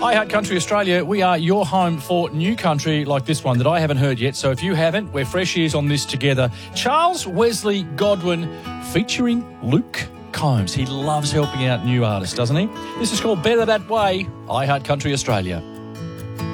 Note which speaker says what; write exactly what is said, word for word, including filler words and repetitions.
Speaker 1: I Heart Country Australia, we are your home for new country like this one that I haven't heard yet. So if you haven't, we're fresh ears on this together. Charles Wesley Godwin featuring Luke Combs. He loves helping out new artists, doesn't he? This is called Better That Way. I Heart Country Australia.